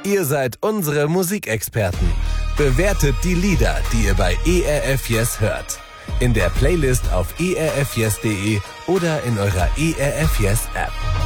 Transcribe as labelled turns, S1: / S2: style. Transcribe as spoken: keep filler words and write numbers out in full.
S1: Ihr seid unsere Musikexperten. Bewertet die Lieder, die ihr bei E R F Yes hört. In der Playlist auf e r f yes punkt de oder in eurer E R F Yes App.